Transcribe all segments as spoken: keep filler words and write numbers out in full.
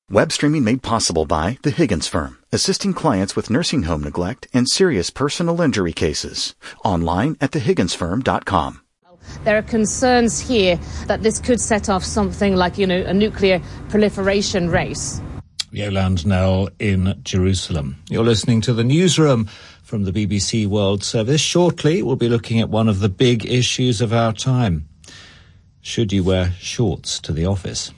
Web streaming made possible by The Higgins Firm, assisting clients with nursing home neglect and serious personal injury cases. Online at the higgins firm dot com. There are concerns here that this could set off something like, you know, a nuclear proliferation race. Yolande Knell in Jerusalem. You're listening to the Newsroom from the B B C World Service. Shortly, we'll be looking at one of the big issues of our time. Should you wear shorts to the office?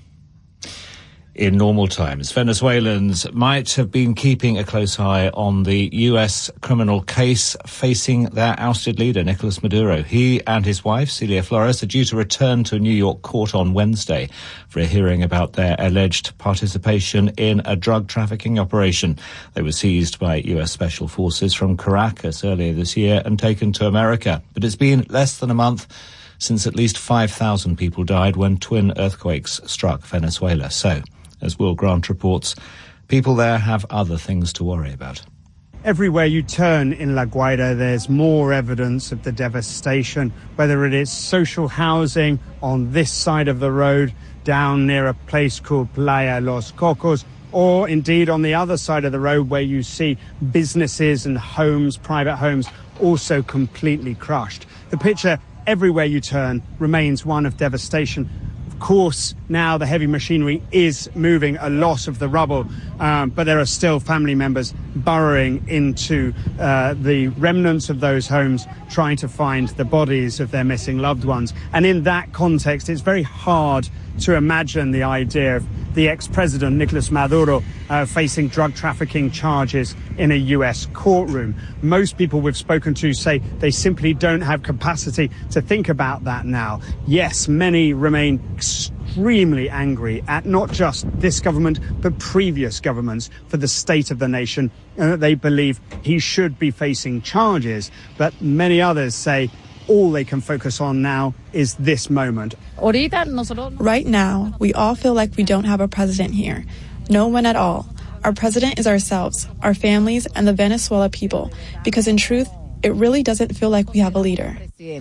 In normal times, Venezuelans might have been keeping a close eye on the U S criminal case facing their ousted leader, Nicolas Maduro. He and his wife, Celia Flores, are due to return to a New York court on Wednesday for a hearing about their alleged participation in a drug trafficking operation. They were seized by U S Special Forces from Caracas earlier this year and taken to America. But it's been less than a month since at least five thousand people died when twin earthquakes struck Venezuela. So, as Will Grant reports, people there have other things to worry about. Everywhere you turn in La Guaira, there's more evidence of the devastation, whether it is social housing on this side of the road, down near a place called Playa Los Cocos, or indeed on the other side of the road where you see businesses and homes, private homes, also completely crushed. The picture everywhere you turn remains one of devastation. Of course, now the heavy machinery is moving a lot of the rubble, um, but there are still family members burrowing into uh, the remnants of those homes, trying to find the bodies of their missing loved ones. And in that context, it's very hard to imagine the idea of the ex-president, Nicolas Maduro, uh, facing drug trafficking charges in a U S courtroom. Most people we've spoken to say they simply don't have capacity to think about that now. Yes, many remain extremely angry at not just this government, but previous governments for the state of the nation, and that they believe he should be facing charges. But many others say all they can focus on now is this moment. Right now, we all feel like we don't have a president here. No one at all. Our president is ourselves, our families, and the Venezuela people, because in truth, it really doesn't feel like we have a leader.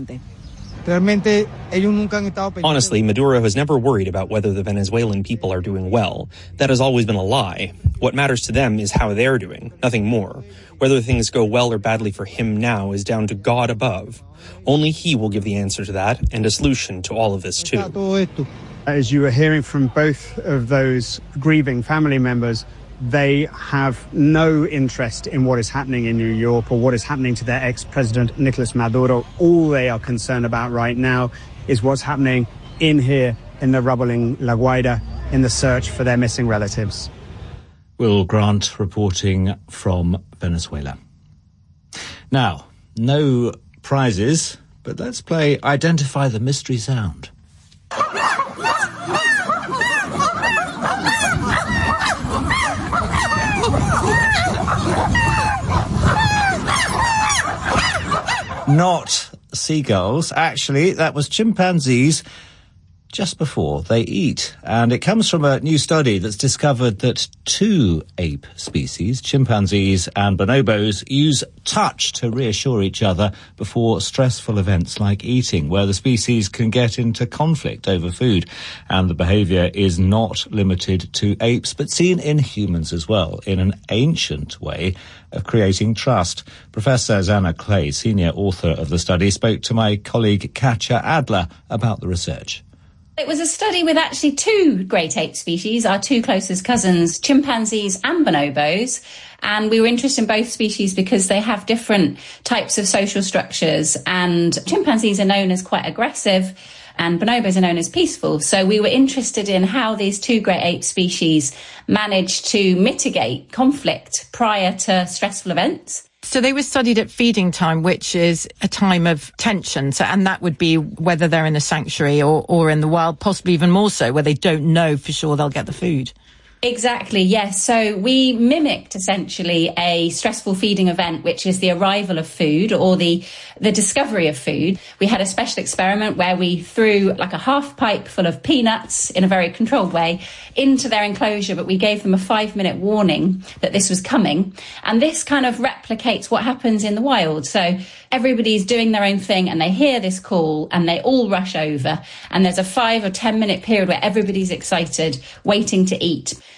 Honestly, Maduro has never worried about whether the Venezuelan people are doing well. That has always been a lie. What matters to them is how they're doing, nothing more. Whether things go well or badly for him now is down to God above. Only he will give the answer to that and a solution to all of this too. As you were hearing from both of those grieving family members, they have no interest in what is happening in New York or what is happening to their ex-president, Nicolas Maduro. All they are concerned about right now is what's happening in here in the rubble in La Guaira in the search for their missing relatives. Will Grant reporting from Venezuela. Now, no prizes, but let's play Identify the Mystery Sound. Not seagulls. Actually, that was chimpanzees just before they eat. And it comes from a new study that's discovered that two ape species, chimpanzees and bonobos, use touch to reassure each other before stressful events like eating, where the species can get into conflict over food. And the behaviour is not limited to apes, but seen in humans as well, in an ancient way of creating trust. Professor Zanna Clay, senior author of the study, spoke to my colleague Katja Adler about the research. It was a study with actually two great ape species, our two closest cousins, chimpanzees and bonobos. And we were interested in both species because they have different types of social structures. And chimpanzees are known as quite aggressive and bonobos are known as peaceful. So we were interested in how these two great ape species managed to mitigate conflict prior to stressful events. So they were studied at feeding time, which is a time of tension. So, and that would be whether they're in the sanctuary or, or in the wild, possibly even more so, where they don't know for sure they'll get the food. Exactly, yes. So we mimicked essentially a stressful feeding event, which is the arrival of food or the the discovery of food. We had a special experiment where we threw like a half pipe full of peanuts in a very controlled way into their enclosure, but we gave them a five minute warning that this was coming. And this kind of replicates what happens in the wild. So everybody's doing their own thing and they hear this call and they all rush over. And there's a five or ten minute period where everybody's excited, waiting to eat.